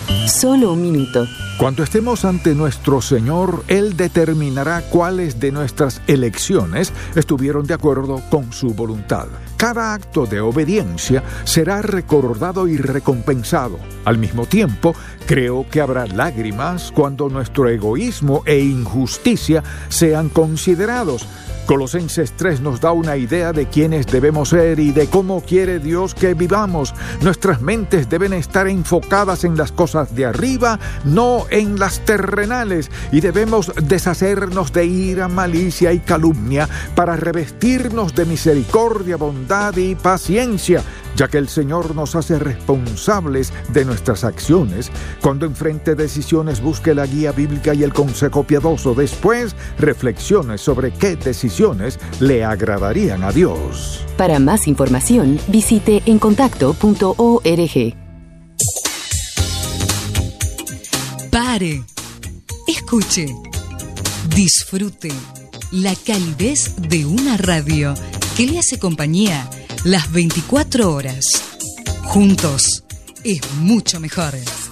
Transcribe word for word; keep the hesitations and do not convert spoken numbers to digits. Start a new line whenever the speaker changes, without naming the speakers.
Solo un minuto.
Cuando estemos ante nuestro Señor, Él determinará cuáles de nuestras elecciones estuvieron de acuerdo con su voluntad. Cada acto de obediencia será recordado y recompensado. Al mismo tiempo, creo que habrá lágrimas cuando nuestro egoísmo e injusticia sean considerados. Colosenses tres nos da una idea de quiénes debemos ser y de cómo quiere Dios que vivamos. Nuestras mentes deben estar enfocadas en las cosas de arriba, no en las terrenales, y debemos deshacernos de ira, malicia y calumnia para revestirnos de misericordia, bondad y paciencia, ya que el Señor nos hace responsables de nuestras acciones. Cuando enfrente decisiones, busque la guía bíblica y el consejo piadoso. Después, reflexione sobre qué decisiones le agradarían a Dios.
Para más información, visite encontacto punto org.
Pare, escuche, disfrute la calidez de una radio que le hace compañía las veinticuatro horas. Juntos es mucho mejor.